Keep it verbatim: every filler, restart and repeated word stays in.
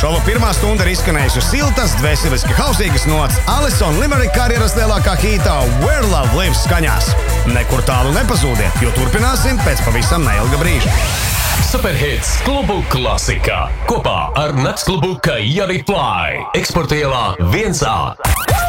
Šova pirmā stunda ir izskanējusi siltas, dvēseliski hausīgas nots Alison Limerick karjeras lielākā hītā Where Love Lives skaņās. Nekur tālu nepazūdiet, jo turpināsim pēc pavisam neilga brīža. Superhits klubu klasikā kopā ar Naktsklubu Kajari Fly. Eksporta ielā viens A.